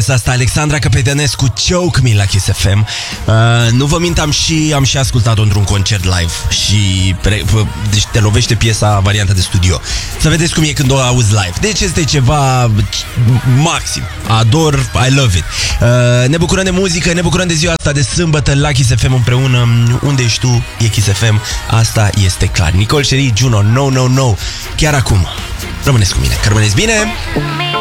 Asta Alexandra Căpetănescu, Choke Me la Kiss FM. Nu vă mint, am și ascultat-o într-un concert live. Și deci te lovește piesa, varianta de studio. Să vedeți cum e când o auzi live. Deci este ceva maxim. Ador, I love it. Ne bucurăm de muzică, ne bucurăm de ziua asta de sâmbătă la Kiss FM împreună. Unde ești tu, e Kiss FM. Asta este clar. Nicole Cherie, Juno, No, No, No. Chiar acum. Rămâneți cu mine, că rămâneți bine.